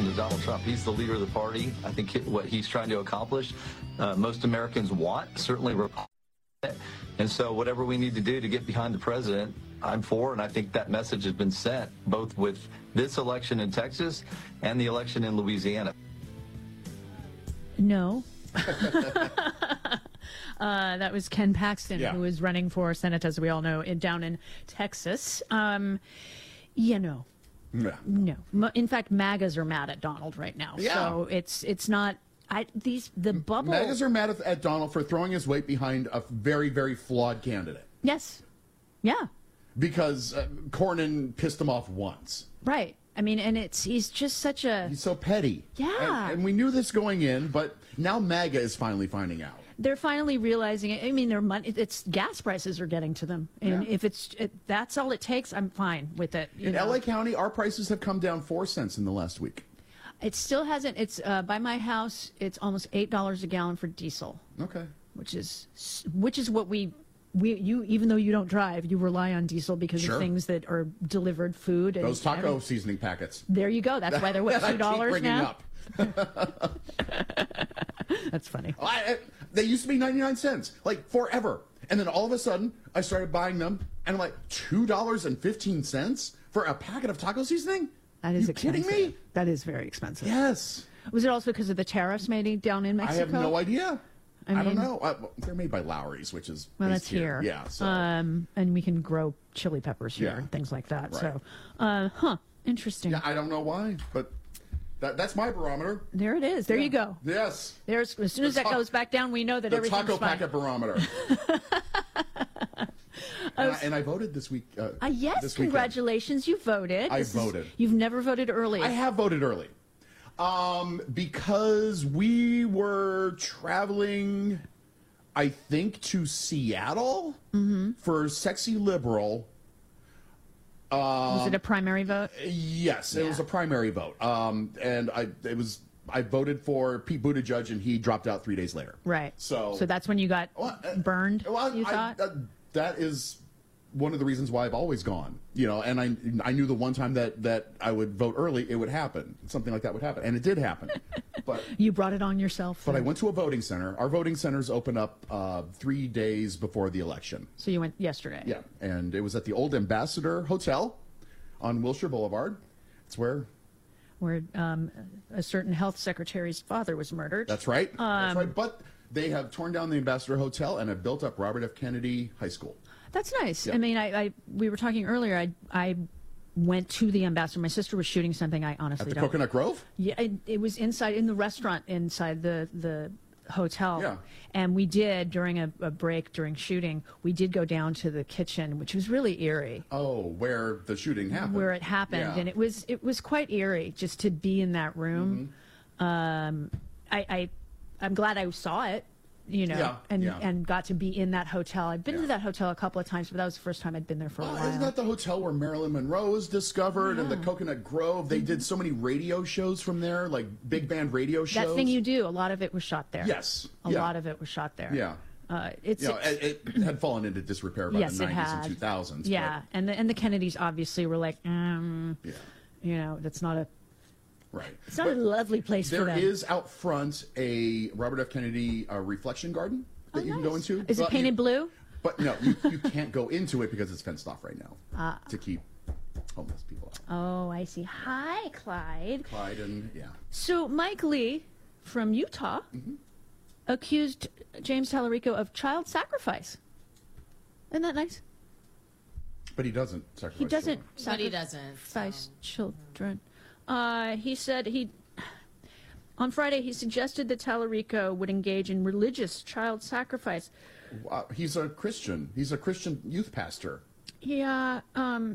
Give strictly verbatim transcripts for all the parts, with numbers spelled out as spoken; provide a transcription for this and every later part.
listen to Donald Trump. He's the leader of the party. I think what he's trying to accomplish, uh, most Americans want, certainly Republicans. And so whatever we need to do to get behind the president, I'm for, and I think that message has been sent both with this election in Texas and the election in Louisiana. No. Uh, that was Ken Paxton, yeah. who is running for Senate, as we all know, in, down in Texas. Um, you know, yeah. no. In fact, MAGAs are mad at Donald right now. Yeah. So it's it's not. I, these the bubble. MAGAs are mad at, at Donald for throwing his weight behind a very, very flawed candidate. Yes. Yeah. Because uh, Cornyn pissed him off once. Right. I mean, and it's he's just such a. He's so petty. Yeah. And, and we knew this going in, but now MAGA is finally finding out. They're finally realizing it. I mean, their money, it's gas prices are getting to them, and Yeah. if it's it, that's all it takes, I'm fine with it. You In know? L A County, our prices have come down four cents in the last week. It still hasn't. It's uh, by my house. It's almost eight dollars a gallon for diesel. Okay. Which is which is what we we you even though you don't drive, you rely on diesel because Sure. of things that are delivered food. And Those taco everything. seasoning packets. There you go. That's why they're what That I two keep dollars bringing now. up. That's funny. I, I, they used to be ninety-nine cents, like forever. And then all of a sudden, I started buying them, and I'm like, two dollars and fifteen cents for a packet of taco seasoning? That is you expensive. kidding me? That is very expensive. Yes. Was it also because of the tariffs made down in Mexico? I have no idea. I, I, don't mean, know. I, well, they're made by Lowry's, which is Well, based that's here. Yeah. So. Um, and we can grow chili peppers here Yeah. and things like that. Right. So, uh, huh, interesting. yeah, I don't know why, but that, that's my barometer. There it is. There Yeah. you go. Yes. There's as soon as The that ta- goes back down, we know that The everything's taco fine. packet barometer. and, I, and I voted this week. Uh, Uh, yes, this weekend. congratulations, you voted. I This is- voted. You've never voted early. I have voted early. Um, because we were traveling, I think, to Seattle Mm-hmm. for Sexy Liberal. Was it a primary vote? Yes, it Yeah. was a primary vote. Um, and I it was I voted for Pete Buttigieg, and he dropped out three days later. Right. So, so that's when you got Well, uh, burned, well, you I, thought? that, that is one of the reasons why I've always gone. You know, and I I knew the one time that, that I would vote early, it would happen. Something like that would happen. And it did happen. But you brought it on yourself. but I then. went to a voting center. Our voting centers open up uh, three days before the election. So you went yesterday. Yeah, and it was at the old Ambassador Hotel on Wilshire Boulevard. It's where... Where um, a certain health secretary's father was murdered. That's right. That's Um, right. But they have torn down the Ambassador Hotel and have built up Robert F. Kennedy High School. That's nice. Yeah. I mean, I, I we were talking earlier. I I went to the Ambassador. My sister was shooting something. I honestly At the don't. Coconut Grove? Yeah, it, it was inside in the restaurant inside the the hotel. Yeah. And we did during a, a break during shooting. We did go down to the kitchen, which was really eerie. Oh, where the shooting happened. Where it happened, Yeah. and it was it was quite eerie just to be in that room. Mm-hmm. Um, I, I I'm glad I saw it, you know, Yeah, and yeah. and got to be in that hotel. I've been Yeah. to that hotel a couple of times, but that was the first time I'd been there for a Oh, while. isn't that the hotel where Marilyn Monroe was discovered and the Yeah. Coconut Grove? They did so many radio shows from there, like big band radio shows. That thing you do, a lot of it was shot there. Yes. A yeah. lot of it was shot there. Yeah. Uh, it's, You know, it's it, it had fallen into disrepair by yes, the it nineties had. and two thousands. Yeah, and the and the Kennedys obviously were like, um, But, yeah. you know, that's not a Right. it's not But a lovely place for there them. is out front a Robert F. Kennedy uh, reflection garden that Oh, you can nice. go into. Is it But you- painted blue? But no, you, you can't go into it because it's fenced off right now Ah. to keep homeless people out. Oh, I see. Hi, Clyde. Clyde and yeah. So Mike Lee from Utah Mm-hmm. accused James Tallarico of child sacrifice. Isn't that nice? But he doesn't sacrifice. He doesn't children. But he doesn't. sacrifice children. Uh, he said he on Friday he suggested that Tallarico would engage in religious child sacrifice. Uh, he's a Christian. He's a Christian youth pastor. Yeah, um,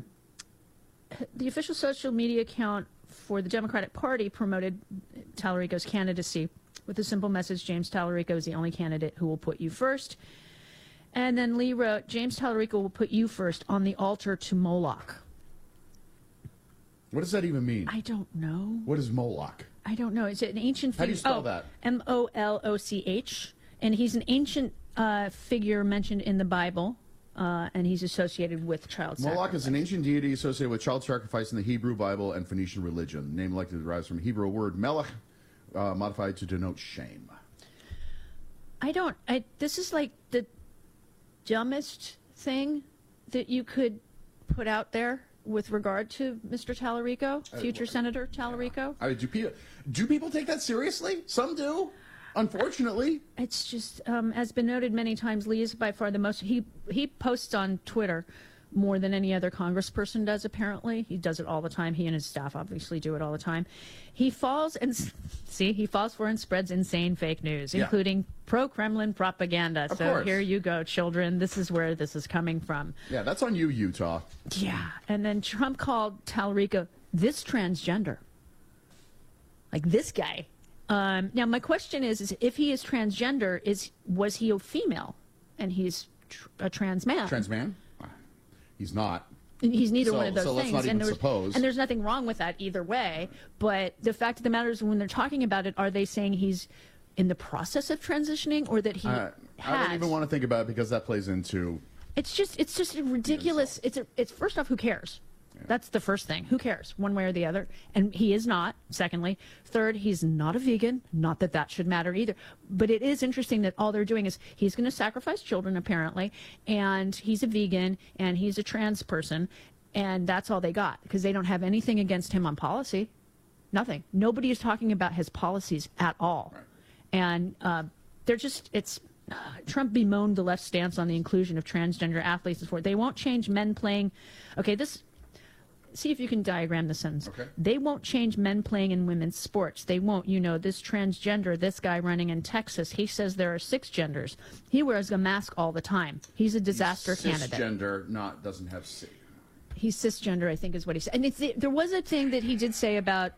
the official social media account for the Democratic Party promoted Tallarico's candidacy with a simple message: James Tallarico is the only candidate who will put you first. And then Lee wrote, James Tallarico will put you first on the altar to Moloch. What does that even mean? I don't know. What is Moloch? I don't know. Is it an ancient How do figure? you spell oh, that? M O L O C H. And he's an ancient uh, figure mentioned in the Bible. uh, and he's associated with child Moloch sacrifice. is an ancient deity associated with child sacrifice in the Hebrew Bible and Phoenician religion. The name likely derives from a Hebrew word melech, uh, modified to denote shame. I don't. I. This is like the dumbest thing that you could put out there with regard to Mister Tallarico, future Uh, Senator Tallarico. I, do, pe- do people take that seriously? Some do, unfortunately. It's just, um, as been noted many times, Lee is by far the most. He he posts on Twitter more than any other congressperson does, apparently. He does it all the time. He and his staff obviously do it all the time. He falls and, see, he falls for and spreads insane fake news, Yeah. including pro-Kremlin propaganda. Of so course. here you go, children. This is where this is coming from. Yeah, that's on you, Utah. Yeah. And then Trump called Tallarico this transgender. Like this guy. Um, now, my question is, is if he is transgender, is was he a female? And he's tr- a trans man. Trans man? He's not. He's neither So- one of those so let's things. not even and, there's, suppose. and there's nothing wrong with that either way. But the fact of the matter is, when they're talking about it, are they saying he's in the process of transitioning, or that he I, I has? don't even want to think about it because that plays into. It's just, it's just a ridiculous. It's a, it's first off, who cares? That's the first thing. Who cares, one way or the other? And he is not. Secondly, third, he's not a vegan. Not that that should matter either. But it is interesting that all they're doing is he's going to sacrifice children, apparently, and he's a vegan, and he's a trans person, and that's all they got, because they don't have anything against him on policy. Nothing. Nobody is talking about his policies at all. Right. And uh, they're just, it's, uh, Trump bemoaned the left stance on the inclusion of transgender athletes and sport. They won't change men playing. Okay, this, see if you can diagram the sentence. Okay. They won't change men playing in women's sports. They won't, you know, this transgender, this guy running in Texas, he says there are six genders. He wears a mask all the time. He's a disaster candidate. Cisgender, not doesn't have C. He's cisgender, I think is what he said. And it's, there was a thing that he did say about,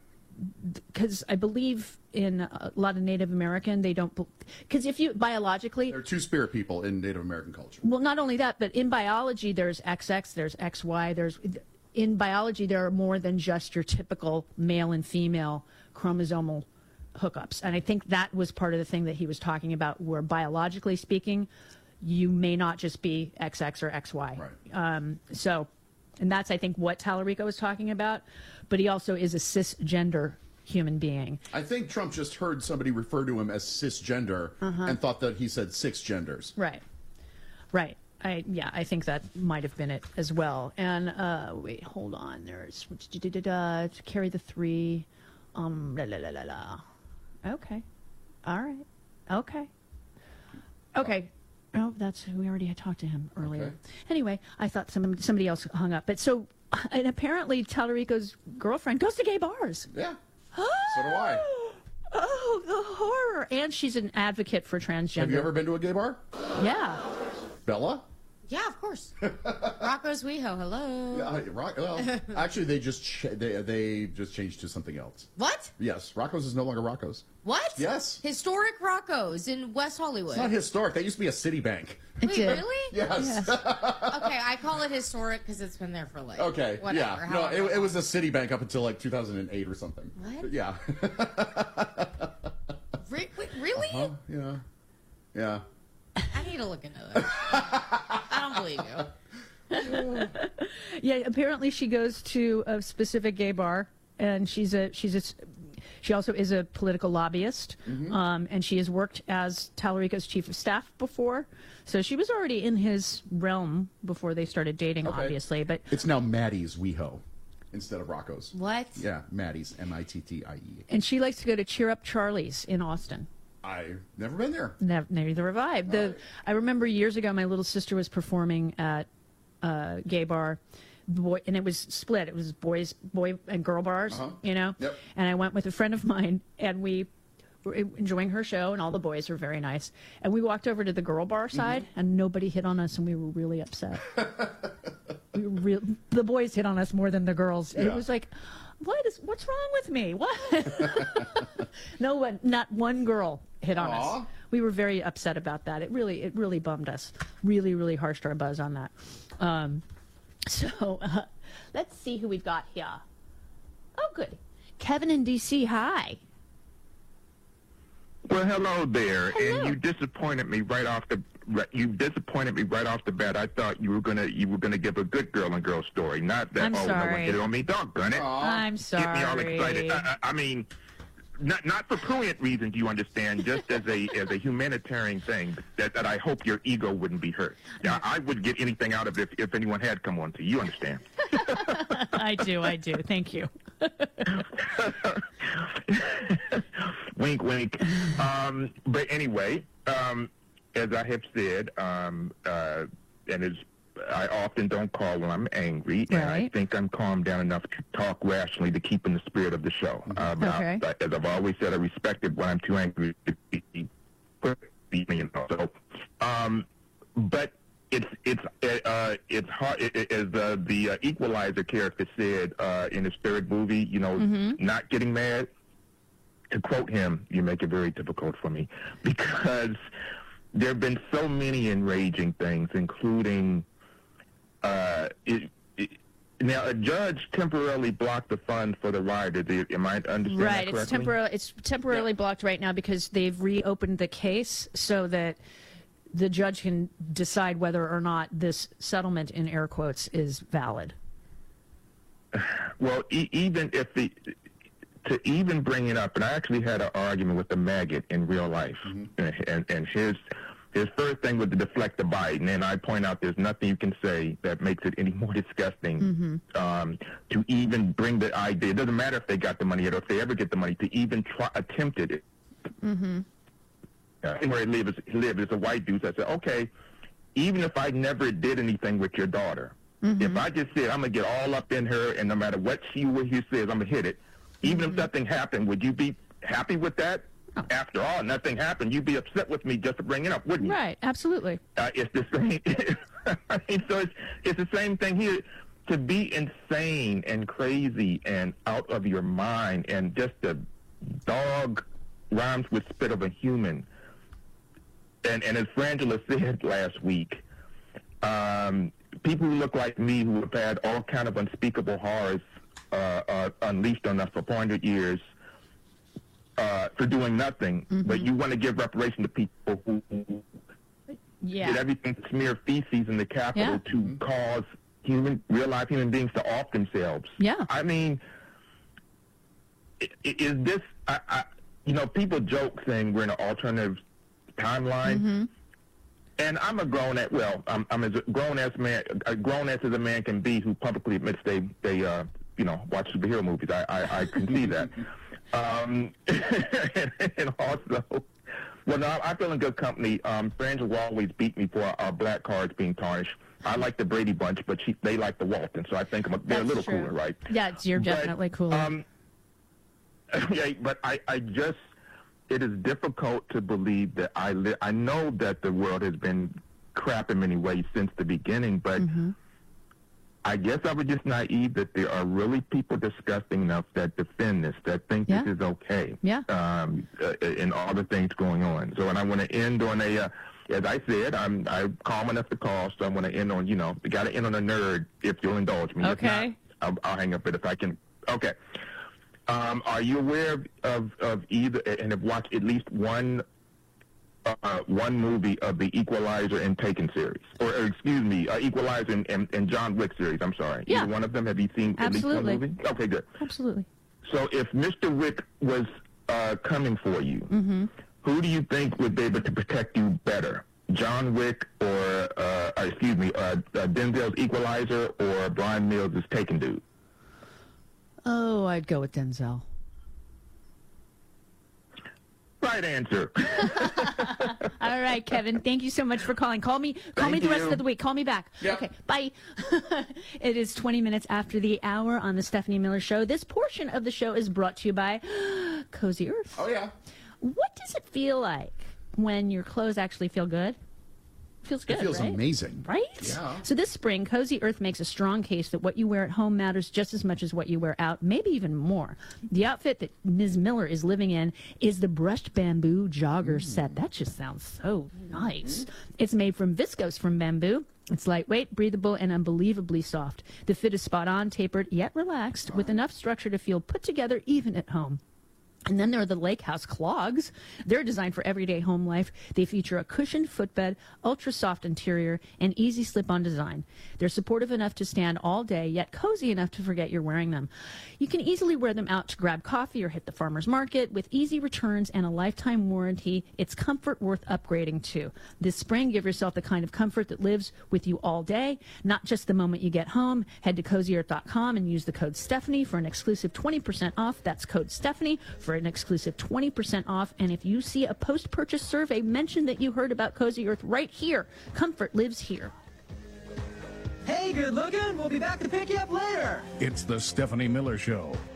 because I believe in a lot of Native American, they don't, because if you, biologically, There are two spirit people in Native American culture. well, not only that, but in biology, there's X X, there's X Y, there's, in biology, there are more than just your typical male and female chromosomal hookups. And I think that was part of the thing that he was talking about, where biologically speaking, you may not just be X X or X Y. Right. Um, so, and that's, I think, what Tallarico was talking about. But he also is a cisgender human being. I think Trump just heard somebody refer to him as cisgender and thought that he said six genders. Right. Right. I, yeah, I think that might have been it as well. And uh, wait, hold on. There's to carry the three. Um, la, la, la, la, la. Okay. All right. Okay. Okay. Oh, that's we already had talked to him earlier. Okay. Anyway, I thought some, somebody else hung up. But so, and apparently Tallarico's girlfriend goes to gay bars. Yeah. So do I. Oh, the horror! And she's an advocate for transgender. Have you ever been to a gay bar? Yeah. Bella? Yeah, of course. Rocco's WeHo, hello. Yeah, right. Well, actually, they just ch- they they just changed to something else. What? Yes, Rocco's is no longer Rocco's. What? Yes. Historic Rocco's in West Hollywood. It's not historic. That used to be a Citibank. It Wait, did. really? Yes. Okay, I call it historic because it's been there for like Okay. whatever. yeah. No, however it, it long. was a Citibank up until like two thousand eight or something. What? Yeah. Re- wait, really? Huh? Yeah. Yeah. I need to look into this. I don't believe you. Yeah, apparently she goes to a specific gay bar, and she's a she's a she also is a political lobbyist, Mm-hmm. um, and she has worked as Tallarico's chief of staff before, so she was already in his realm before they started dating, Okay. obviously. But It's now Maddie's WeHo instead of Rocco's. What? Yeah, Maddie's, M I T T I E. and she likes to go to Cheer Up Charlie's in Austin. I've never been there. Never, neither have I. The Right. I remember years ago, my little sister was performing at a gay bar, boy, and it was split. It was boys, boy and girl bars, Uh-huh. you know. Yep. And I went with a friend of mine, and we were enjoying her show, and all the boys were very nice. And we walked over to the girl bar side, Mm-hmm. and nobody hit on us, and we were really upset. we were real, the boys hit on us more than the girls. And It Yeah. was like, what is what's wrong with me? What? No one, not one girl hit on Aw. us. We were very upset about that. It really, it really bummed us. Really, really harshed our buzz on that. Um, so uh, let's see who we've got here. Oh, good. Kevin in D C. Hi. Well, hello there, Hello. and you disappointed me right off the right, you disappointed me right off the bat. I thought you were gonna you were gonna give a good girl and girl story, not that. I'm oh, sorry. no one hit it on me. Doggone it! I'm sorry. Get me all excited. I, I, I mean, not not for prurient reasons. You understand? Just as a as a humanitarian thing that, that I hope your ego wouldn't be hurt. Yeah, I wouldn't get anything out of it if, if anyone had come on to you. You understand? I do. I do. Thank you. Wink, wink. Um, but anyway, um, as I have said, um, uh, and as I often don't call when I'm angry, and I Right. think I'm calmed down enough to talk rationally to keep in the spirit of the show. Uh, but Okay. I, as I've always said, I respect it when I'm too angry to be, be you know. So, um, but it's it's uh, it's hard. It, it, as uh, the uh, Equalizer character said uh, in his third movie, you know, not getting mad. To quote him, you make it very difficult for me because there have been so many enraging things, including uh, it, it, now a judge temporarily blocked the funds for the rioters. Am I understanding that Right. correctly? It's temporarily it's temporarily blocked right now because they've reopened the case so that the judge can decide whether or not this settlement, in air quotes, is valid. Well, e- even if the to even bring it up, and I actually had an argument with the maggot in real life, and, and and his his first thing was to deflect the Biden, and I point out there's nothing you can say that makes it any more disgusting um, to even bring the idea. It doesn't matter if they got the money yet or if they ever get the money to even try attempted it. Mm-hmm. Uh, where he lives, he lives as a white dude. So I said, okay, even if I never did anything with your daughter, if I just said I'm gonna get all up in her, and no matter what she what he says, I'm gonna hit it. Even if nothing happened, would you be happy with that? Oh. After all, nothing happened. You'd be upset with me just for bringing it up, wouldn't you? Right. Absolutely. Uh, it's the same. I mean, so it's it's the same thing here. To be insane and crazy and out of your mind, and just a dog rhymes with spit of a human. And and as Frangela said last week, um, people who look like me, who have had all kind of unspeakable horrors uh, uh, unleashed on us for four hundred years, uh, for doing nothing, but you want to give reparation to people who Yeah. did everything to smear feces in the Capitol Yeah. to cause human, real life human beings to off themselves. Yeah. I mean, i- i- is this, I, I, you know, people joke saying we're in an alternative timeline. And I'm a grown as well. I'm, I'm as grown as man, a grown as a man can be, who publicly admits they they uh you know watch superhero movies. I I, I can see that. Um, and, and also, well, no, I feel in good company. Um, friends will always beat me for our, our black cards being tarnished. I like the Brady Bunch, but she, they like the Walton, so I think I'm a, they're a That's little true. cooler, right? Yeah, it's, you're But, definitely cooler. Um, yeah, but I, I just, it is difficult to believe that I li- I know that the world has been crap in many ways since the beginning, but Mm-hmm. I guess I was just naive that there are really people disgusting enough that defend this, that think Yeah. this is okay. Yeah. Um, uh, in all the things going on. So, and I want to end on a, uh, as I said, I'm I'm calm enough to call, so I want to end on, you know, got to end on a nerd if you'll indulge me. If Okay. not, I'll, I'll hang up it if I can. Okay. Um, are you aware of, of, of either, and have watched at least one uh, one movie of the Equalizer and Taken series? Or, or excuse me, uh, Equalizer and, and, and John Wick series, I'm sorry. Yeah. Either one of them, have you seen at least Absolutely. one movie? Okay, good. Absolutely. So if Mister Wick was uh, coming for you, Mm-hmm. who do you think would be able to protect you better? John Wick or, uh, uh, excuse me, uh, uh, Denzel's Equalizer or Brian Mills' Taken Dude? Oh, I'd go with Denzel. Right answer. All right, Kevin. Thank you so much for calling. Call me. Call me Thank the rest you. of the week. Call me back. Yeah. Okay. Bye. It is twenty minutes after the hour on the Stephanie Miller Show. This portion of the show is brought to you by Cozy Earth. Oh yeah. What does it feel like when your clothes actually feel good? Feels good. It feels right? amazing. Right? Yeah. So this spring, Cozy Earth makes a strong case that what you wear at home matters just as much as what you wear out, maybe even more. The outfit that Miz Miller is living in is the brushed bamboo jogger set. That just sounds so nice. It's made from viscose from bamboo. It's lightweight, breathable, and unbelievably soft. The fit is spot on, tapered, yet relaxed, with enough structure to feel put together even at home. And then there are the Lake House clogs. They're designed for everyday home life. They feature a cushioned footbed, ultra soft interior, and easy slip-on design. They're supportive enough to stand all day, yet cozy enough to forget you're wearing them. You can easily wear them out to grab coffee or hit the farmer's market. With easy returns and a lifetime warranty, it's comfort worth upgrading to. This spring, give yourself the kind of comfort that lives with you all day, not just the moment you get home. Head to cozy earth dot com and use the code Stephanie for an exclusive twenty percent off. That's code Stephanie for an exclusive twenty percent off. And if you see a post-purchase survey, mention that you heard about Cozy Earth right here. Comfort lives here. Hey, good looking. We'll be back to pick you up later. It's the Stephanie Miller Show.